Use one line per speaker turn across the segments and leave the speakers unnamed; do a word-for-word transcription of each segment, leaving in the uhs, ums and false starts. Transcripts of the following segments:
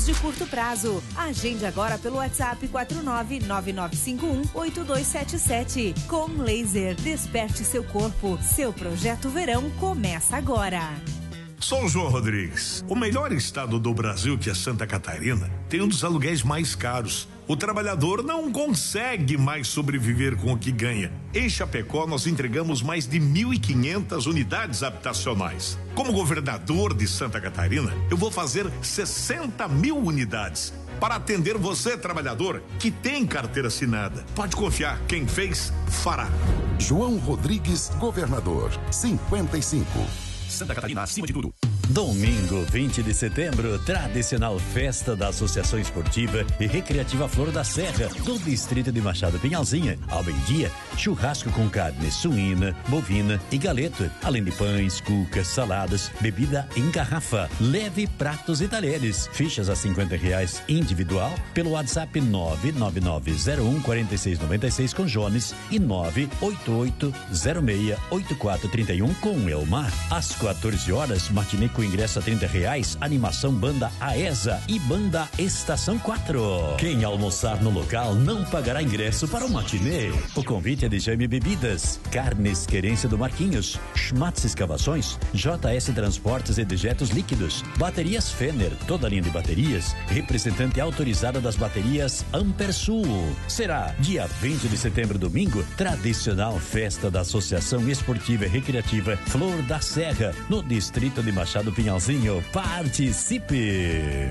de curto prazo. Agende agora pelo WhatsApp quatro nove nove nove cinco um oito dois sete sete. Com Laser, desperte seu corpo. Seu projeto verão começa agora.
Sou João Rodrigues. O melhor estado do Brasil, que é Santa Catarina, tem um dos aluguéis mais caros. O trabalhador não consegue mais sobreviver com o que ganha. Em Chapecó, nós entregamos mais de mil e quinhentas unidades habitacionais. Como governador de Santa Catarina, eu vou fazer sessenta mil unidades para atender você, trabalhador, que tem carteira assinada. Pode confiar, quem fez, fará.
João Rodrigues, governador, cinquenta e cinco.
Santa Catarina, acima de tudo.
Domingo, vinte de setembro, tradicional festa da Associação Esportiva e Recreativa Flor da Serra, do distrito de Machado Pinhalzinha. Ao meio-dia, churrasco com carne suína, bovina e galeto, além de pães, cucas, saladas, bebida em garrafa, leve pratos e talheres. Fichas a cinquenta reais individual pelo WhatsApp nove nove nove zero um quatro seis nove seis com Jones e nove oito oito zero seis oito quatro três um com Elmar. Às quatorze horas, matinê com ingresso a trinta reais, animação Banda Aesa e Banda Estação quatro. Quem almoçar no local não pagará ingresso para o matinê. O convite é de Jaime Bebidas, Carnes Querência do Marquinhos, Schmatz Escavações, J S Transportes e Dejetos Líquidos, Baterias Fenner, toda a linha de baterias, representante autorizada das baterias Ampersul. Será dia vinte de setembro, domingo, tradicional festa da Associação Esportiva e Recreativa Flor da Serra, no distrito de Machado Pinhalzinho. Participe!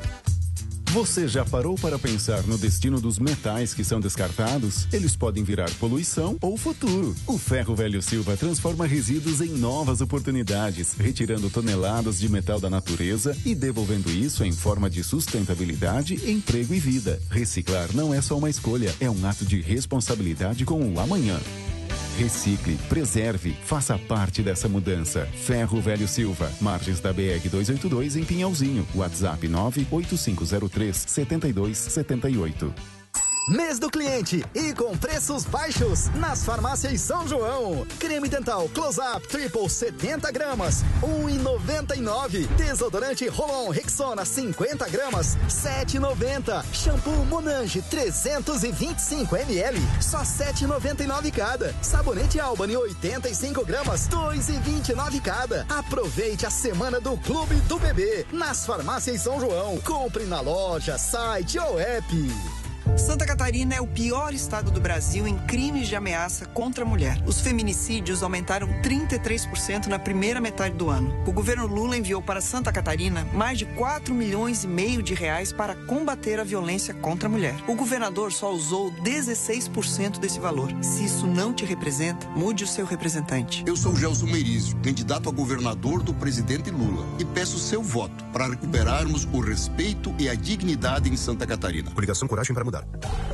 Você já parou para pensar no destino dos metais que são descartados? Eles podem virar poluição ou futuro. O Ferro Velho Silva transforma resíduos em novas oportunidades, retirando toneladas de metal da natureza e devolvendo isso em forma de sustentabilidade, emprego e vida. Reciclar não é só uma escolha, é um ato de responsabilidade com o amanhã. Recicle, preserve, faça parte dessa mudança. Ferro Velho Silva, margens da B R duzentos e oitenta e dois em Pinhalzinho. WhatsApp nove oito cinco zero três sete dois sete oito.
Mês do cliente e com preços baixos nas farmácias São João. Creme dental Close-Up Triple setenta gramas, um real e noventa e nove. Desodorante Rolon Rexona cinquenta gramas, sete reais e noventa. Shampoo Monange trezentos e vinte e cinco mililitros, só sete reais e noventa e nove cada. Sabonete Albany oitenta e cinco gramas, dois reais e vinte e nove cada. Aproveite a semana do Clube do Bebê nas farmácias São João. Compre na loja, site ou app.
Santa Catarina é o pior estado do Brasil em crimes de ameaça contra a mulher. Os feminicídios aumentaram trinta e três por cento na primeira metade do ano. O governo Lula enviou para Santa Catarina mais de quatro milhões e meio de reais para combater a violência contra a mulher. O governador só usou dezesseis por cento desse valor. Se isso não te representa, mude o seu representante.
Eu sou Gelson Merizio, candidato a governador do presidente Lula, e peço seu voto para recuperarmos o respeito e a dignidade em Santa Catarina.
Coligação Coragem para Mudar.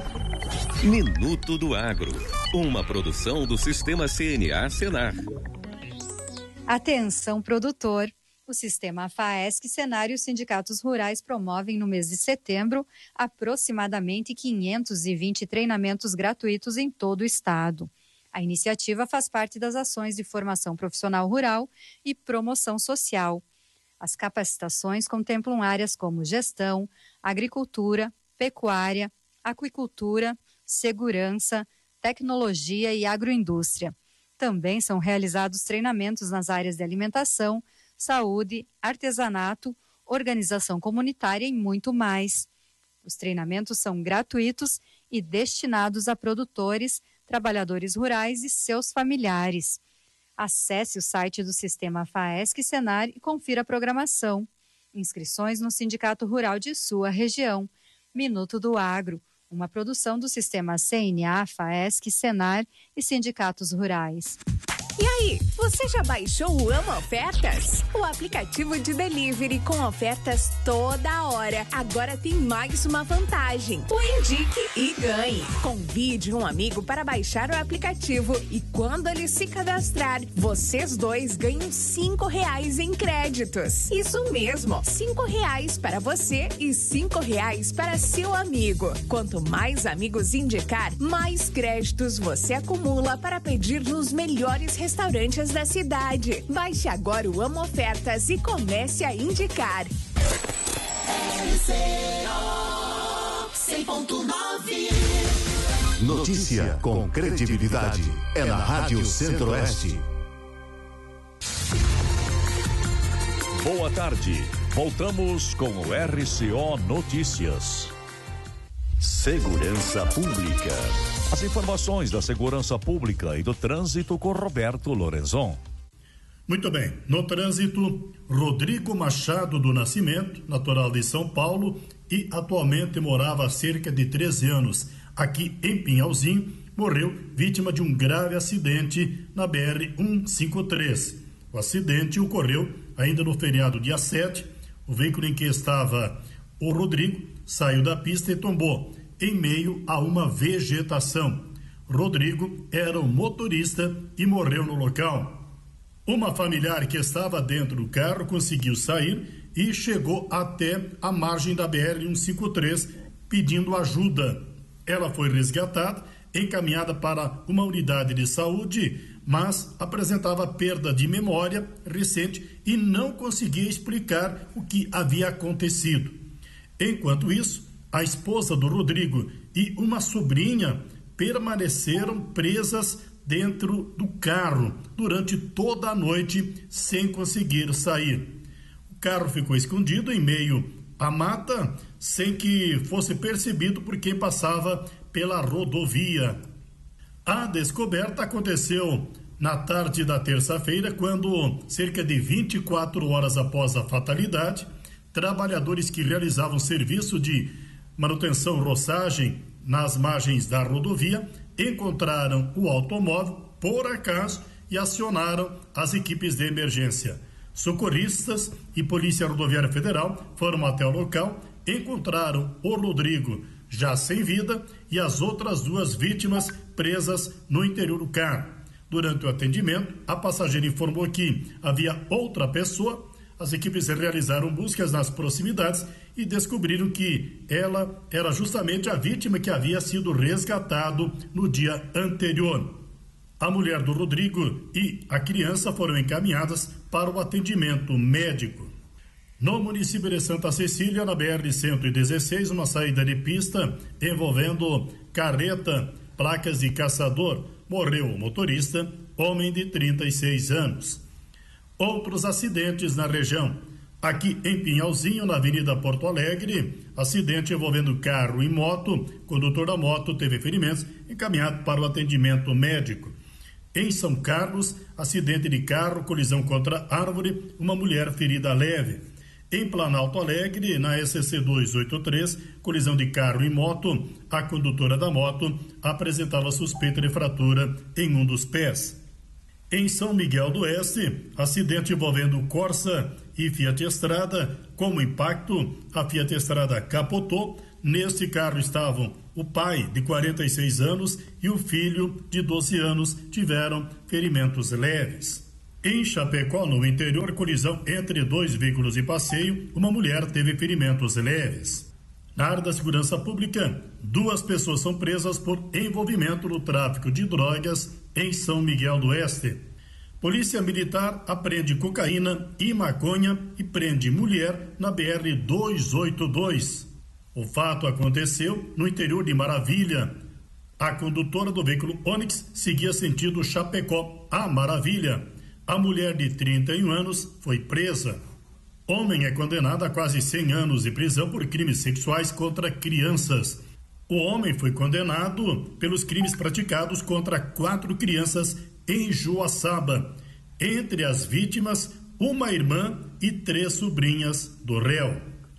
Minuto do Agro, uma produção do Sistema C N A Senar.
Atenção, produtor. O Sistema FAESC, Senar e os sindicatos rurais promovem no mês de setembro aproximadamente quinhentos e vinte treinamentos gratuitos em todo o estado. A iniciativa faz parte das ações de formação profissional rural e promoção social. As capacitações contemplam áreas como gestão, agricultura, pecuária, aquicultura, segurança, tecnologia e agroindústria. Também são realizados treinamentos nas áreas de alimentação, saúde, artesanato, organização comunitária e muito mais. Os treinamentos são gratuitos e destinados a produtores, trabalhadores rurais e seus familiares. Acesse o site do Sistema FAESC Senar e confira a programação. Inscrições no Sindicato Rural de sua região. Minuto do Agro, uma produção do Sistema C N A, FAESC, Senar e sindicatos rurais.
E aí, você já baixou o Ama Ofertas? O aplicativo de delivery com ofertas toda hora. Agora tem mais uma vantagem. O Indique e Ganhe. Convide um amigo para baixar o aplicativo e quando ele se cadastrar, vocês dois ganham cinco reais em créditos. Isso mesmo, cinco reais para você e cinco reais para seu amigo. Quanto mais amigos indicar, mais créditos você acumula para pedir nos melhores restaurantes restaurantes da cidade. Baixe agora o Ama Ofertas e comece a indicar.
C O cem ponto nove.
Notícia com credibilidade. É na Rádio Centro-Oeste.
Boa tarde. Voltamos com o R C O Notícias. Segurança Pública. As informações da segurança pública e do trânsito com Roberto Lorenzon.
Muito bem. No trânsito, Rodrigo Machado do Nascimento, natural de São Paulo e atualmente morava há cerca de treze anos aqui em Pinhalzinho, morreu vítima de um grave acidente na B R cento e cinquenta e três. O acidente ocorreu ainda no feriado dia sete. O veículo em que estava o Rodrigo saiu da pista e tombou em meio a uma vegetação. Rodrigo era o motorista e morreu no local. Uma familiar que estava dentro do carro conseguiu sair e chegou até a margem da B R cento e cinquenta e três pedindo ajuda. Ela foi resgatada, encaminhada para uma unidade de saúde, mas apresentava perda de memória recente e não conseguia explicar o que havia acontecido. Enquanto isso, a esposa do Rodrigo e uma sobrinha permaneceram presas dentro do carro durante toda a noite sem conseguir sair. O carro ficou escondido em meio à mata sem que fosse percebido por quem passava pela rodovia. A descoberta aconteceu na tarde da terça-feira, quando, cerca de vinte e quatro horas após a fatalidade, trabalhadores que realizavam serviço de manutenção roçagem nas margens da rodovia encontraram o automóvel por acaso e acionaram as equipes de emergência. Socorristas e Polícia Rodoviária Federal foram até o local, encontraram o Rodrigo já sem vida e as outras duas vítimas presas no interior do carro. Durante o atendimento, a passageira informou que havia outra pessoa. As equipes realizaram buscas nas proximidades e descobriram que ela era justamente a vítima que havia sido resgatado no dia anterior. A mulher do Rodrigo e a criança foram encaminhadas para o atendimento médico. No município de Santa Cecília, na B R cento e dezesseis, uma saída de pista envolvendo carreta, placas de caçador, morreu o motorista, homem de trinta e seis anos. Outros acidentes na região. Aqui em Pinhalzinho, na Avenida Porto Alegre, acidente envolvendo carro e moto. O condutor da moto teve ferimentos, encaminhado para o atendimento médico. Em São Carlos, acidente de carro, colisão contra árvore, uma mulher ferida leve. Em Planalto Alegre, na S C duzentos e oitenta e três, colisão de carro e moto, a condutora da moto apresentava suspeita de fratura em um dos pés. Em São Miguel do Oeste, acidente envolvendo Corsa e Fiat Estrada. Como impacto, a Fiat Estrada capotou. Neste carro estavam o pai, de quarenta e seis anos, e o filho, de doze anos, tiveram ferimentos leves. Em Chapecó, no interior, colisão entre dois veículos de passeio, uma mulher teve ferimentos leves. Na área da segurança pública, duas pessoas são presas por envolvimento no tráfico de drogas em São Miguel do Oeste. Polícia Militar apreende cocaína e maconha e prende mulher na B R duzentos e oitenta e dois. O fato aconteceu no interior de Maravilha. A condutora do veículo Onix seguia sentido Chapecó a Maravilha. A mulher de trinta e um anos foi presa. Homem é condenado a quase cem anos de prisão por crimes sexuais contra crianças. O homem foi condenado pelos crimes praticados contra quatro crianças em Joaçaba. Entre as vítimas, uma irmã e três sobrinhas do réu.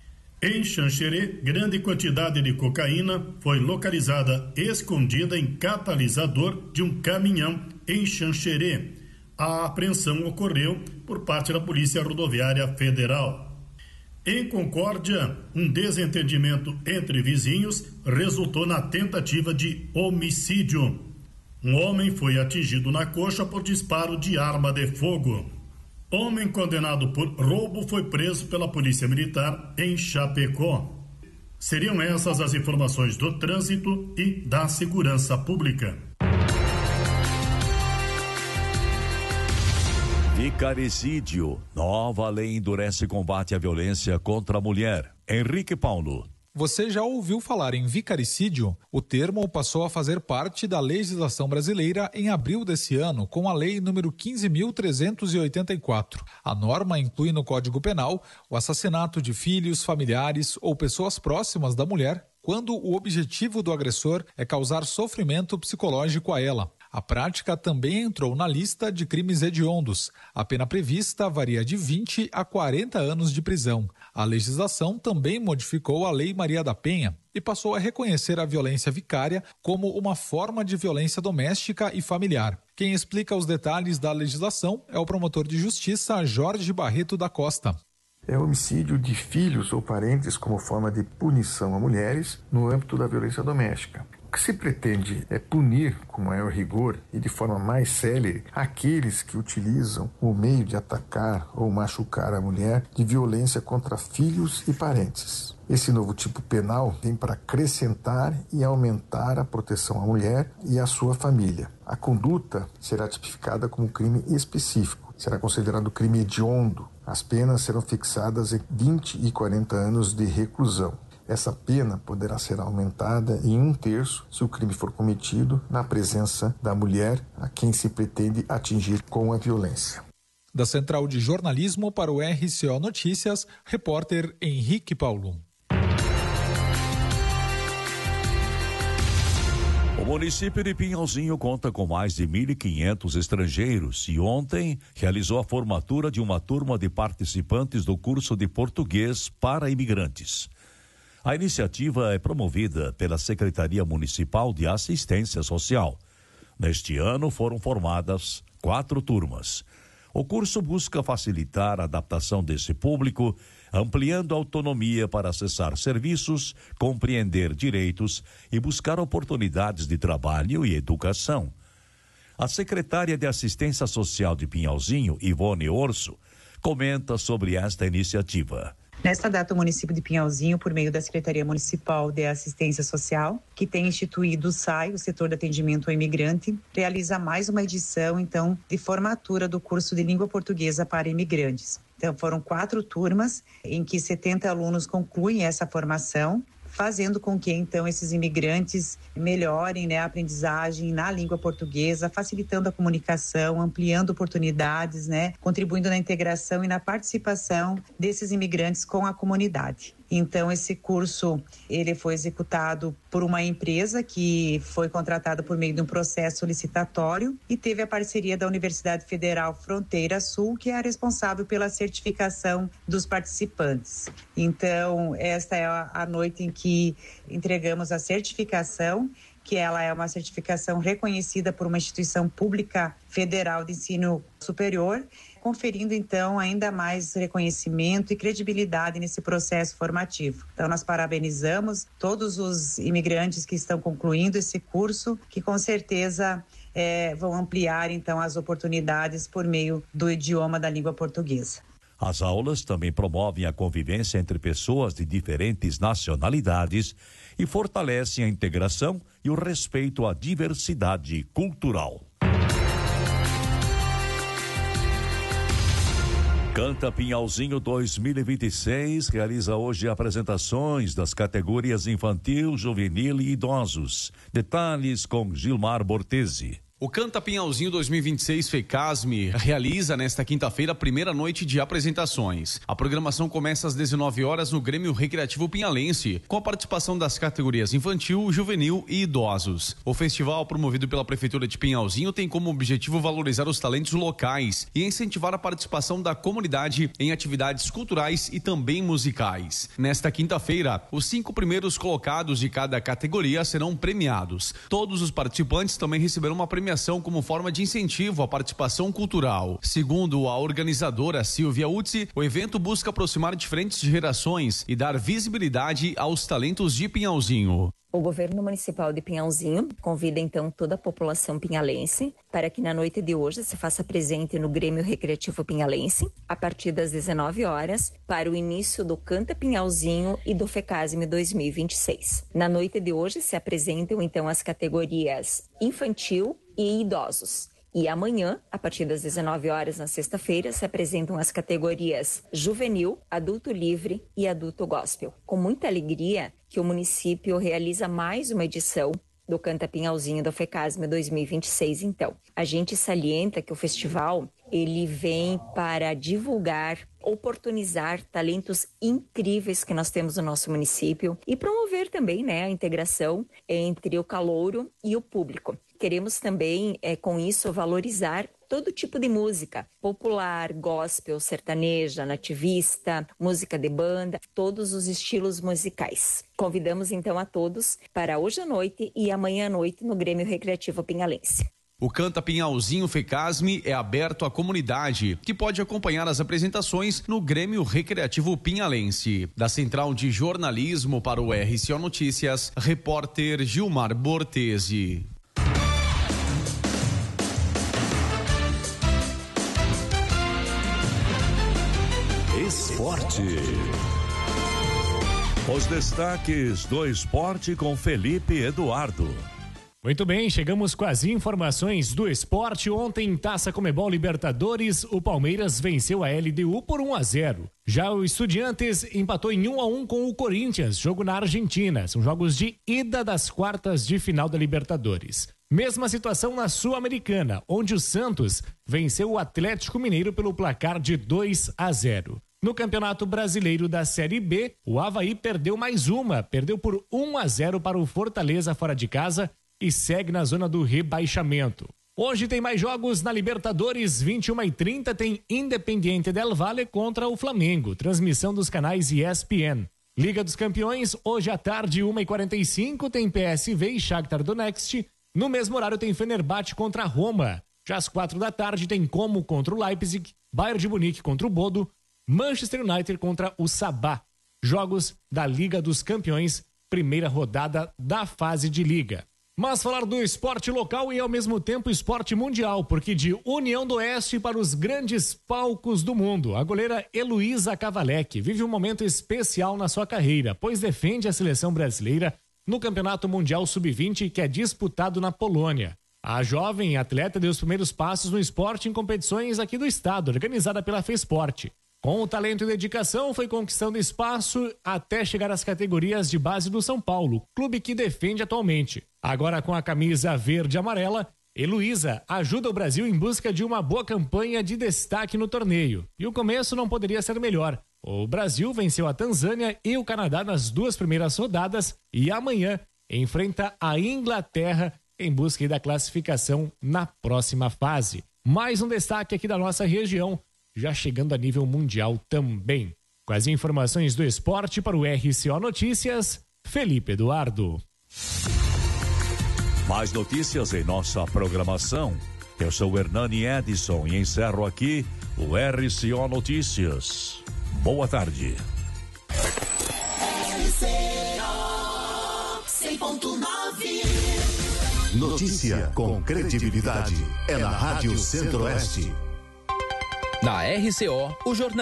Em Xanxerê, grande quantidade de cocaína foi localizada escondida em catalisador de um caminhão em Xanxerê. A apreensão ocorreu por parte da Polícia Rodoviária Federal. Em Concórdia, um desentendimento entre vizinhos resultou na tentativa de homicídio. Um homem foi atingido na coxa por disparo de arma de fogo. Homem condenado por roubo foi preso pela Polícia Militar em Chapecó. Seriam essas as informações do trânsito e da segurança pública.
Vicaricídio. Nova lei endurece combate à violência contra a mulher. Henrique Paulo.
Você já ouviu falar em vicaricídio? O termo passou a fazer parte da legislação brasileira em abril desse ano, com a Lei número quinze mil trezentos e oitenta e quatro. A norma inclui no Código Penal o assassinato de filhos, familiares ou pessoas próximas da mulher, quando o objetivo do agressor é causar sofrimento psicológico a ela. A prática também entrou na lista de crimes hediondos. A pena prevista varia de vinte a quarenta anos de prisão. A legislação também modificou a Lei Maria da Penha e passou a reconhecer a violência vicária como uma forma de violência doméstica e familiar. Quem explica os detalhes da legislação é o promotor de justiça Jorge Barreto da Costa.
É homicídio de filhos ou parentes como forma de punição a mulheres no âmbito da violência doméstica. O que se pretende é punir com maior rigor e de forma mais célere aqueles que utilizam o meio de atacar ou machucar a mulher de violência contra filhos e parentes. Esse novo tipo penal vem para acrescentar e aumentar a proteção à mulher e à sua família. A conduta será tipificada como crime específico, será considerado crime hediondo. As penas serão fixadas em vinte e quarenta anos de reclusão. Essa pena poderá ser aumentada em um terço se o crime for cometido na presença da mulher a quem se pretende atingir com a violência.
Da Central de Jornalismo para o R C O Notícias, repórter Henrique Paulo.
O município de Pinhalzinho conta com mais de mil e quinhentos estrangeiros e ontem realizou a formatura de uma turma de participantes do curso de português para imigrantes. A iniciativa é promovida pela Secretaria Municipal de Assistência Social. Neste ano foram formadas quatro turmas. O curso busca facilitar a adaptação desse público, ampliando a autonomia para acessar serviços, compreender direitos e buscar oportunidades de trabalho e educação. A secretária de Assistência Social de Pinhalzinho, Ivone Orso, comenta sobre esta iniciativa.
Nesta data, o município de Pinhalzinho, por meio da Secretaria Municipal de Assistência Social, que tem instituído o S A I, o Setor de Atendimento ao Imigrante, realiza mais uma edição, então, de formatura do curso de Língua Portuguesa para Imigrantes. Então, foram quatro turmas em que setenta alunos concluem essa formação, fazendo com que, então, esses imigrantes melhorem, né, a aprendizagem na língua portuguesa, facilitando a comunicação, ampliando oportunidades, né, contribuindo na integração e na participação desses imigrantes com a comunidade. Então, esse curso, ele foi executado por uma empresa que foi contratada por meio de um processo licitatório e teve a parceria da Universidade Federal Fronteira Sul, que é a responsável pela certificação dos participantes. Então, esta é a noite em que entregamos a certificação, que ela é uma certificação reconhecida por uma instituição pública federal de ensino superior, conferindo, então, ainda mais reconhecimento e credibilidade nesse processo formativo. Então, nós parabenizamos todos os imigrantes que estão concluindo esse curso, que com certeza é, vão ampliar, então, as oportunidades por meio do idioma da língua portuguesa.
As aulas também promovem a convivência entre pessoas de diferentes nacionalidades e fortalecem a integração e o respeito à diversidade cultural. Canta Pinhalzinho dois mil e vinte e seis realiza hoje apresentações das categorias infantil, juvenil e idosos. Detalhes com Gilmar Bortesi.
O Canta Pinhalzinho dois mil e vinte e seis FECASME realiza nesta quinta-feira a primeira noite de apresentações. A programação começa às dezenove horas no Grêmio Recreativo Pinhalense, com a participação das categorias infantil, juvenil e idosos. O festival, promovido pela Prefeitura de Pinhalzinho, tem como objetivo valorizar os talentos locais e incentivar a participação da comunidade em atividades culturais e também musicais. Nesta quinta-feira, os cinco primeiros colocados de cada categoria serão premiados. Todos os participantes também receberão uma premiação como forma de incentivo à participação cultural. Segundo a organizadora Silvia Utzi, o evento busca aproximar diferentes gerações e dar visibilidade aos talentos de Pinhalzinho.
O governo municipal de Pinhalzinho convida então toda a população pinhalense para que na noite de hoje se faça presente no Grêmio Recreativo Pinhalense, a partir das dezenove horas, para o início do Canta Pinhalzinho e do FECASME dois mil e vinte e seis. Na noite de hoje se apresentam então as categorias infantil e idosos. E amanhã, a partir das dezenove horas na sexta-feira, se apresentam as categorias juvenil, adulto livre e adulto gospel. Com muita alegria que o município realiza mais uma edição do Canta Pinhalzinho da FECASME dois mil e vinte e seis, então. A gente salienta que o festival, ele vem para divulgar, oportunizar talentos incríveis que nós temos no nosso município e promover também, né, a integração entre o calouro e o público. Queremos também, é, com isso, valorizar todo tipo de música, popular, gospel, sertaneja, nativista, música de banda, todos os estilos musicais. Convidamos então a todos para hoje à noite e amanhã à noite no Grêmio Recreativo Pinhalense.
O Canta Pinhalzinho FECASME é aberto à comunidade, que pode acompanhar as apresentações no Grêmio Recreativo Pinhalense. Da Central de Jornalismo para o R C O Notícias, repórter Gilmar Bortesi.
Esporte. Os destaques do esporte com Felipe Eduardo.
Muito bem, chegamos com as informações do esporte. Ontem, em Taça Comebol Libertadores, o Palmeiras venceu a L D U por um a zero. Já o Estudiantes empatou em um a um com o Corinthians, jogo na Argentina. São jogos de ida das quartas de final da Libertadores. Mesma situação na Sul-Americana, onde o Santos venceu o Atlético Mineiro pelo placar de dois a zero. No Campeonato Brasileiro da Série B, o Avaí perdeu mais uma, perdeu por um a zero para o Fortaleza fora de casa e segue na zona do rebaixamento. Hoje tem mais jogos na Libertadores, vinte e uma e trinta tem Independiente del Valle contra o Flamengo, transmissão dos canais E S P N. Liga dos Campeões, hoje à tarde, uma e quarenta e cinco tem P S V e Shakhtar Donetsk. No mesmo horário tem Fenerbahçe contra a Roma. Já às quatro da tarde tem Como contra o Leipzig, Bayern de Munique contra o Bodo, Manchester United contra o Sabah. Jogos da Liga dos Campeões, primeira rodada da fase de liga. Mas falar do esporte local e ao mesmo tempo esporte mundial, porque de União do Oeste para os grandes palcos do mundo, a goleira Heloísa Cavalec vive um momento especial na sua carreira, pois defende a seleção brasileira no Campeonato Mundial sub vinte que é disputado na Polônia. A jovem atleta deu os primeiros passos no esporte em competições aqui do estado, organizada pela FESPORT. Com o talento e dedicação, foi conquistando espaço até chegar às categorias de base do São Paulo, clube que defende atualmente. Agora com a camisa verde e amarela, Heloísa ajuda o Brasil em busca de uma boa campanha de destaque no torneio. E o começo não poderia ser melhor. O Brasil venceu a Tanzânia e o Canadá nas duas primeiras rodadas e amanhã enfrenta a Inglaterra em busca da classificação na próxima fase. Mais um destaque aqui da nossa região, já chegando a nível mundial também. Com as informações do esporte para o R C O Notícias, Felipe Eduardo.
Mais notícias em nossa programação. Eu sou o Hernani Edson e encerro aqui o R C O Notícias. Boa tarde.
R C O cem ponto nove.
Notícia com credibilidade. É na Rádio Centro-Oeste.
Na R C O, o jornal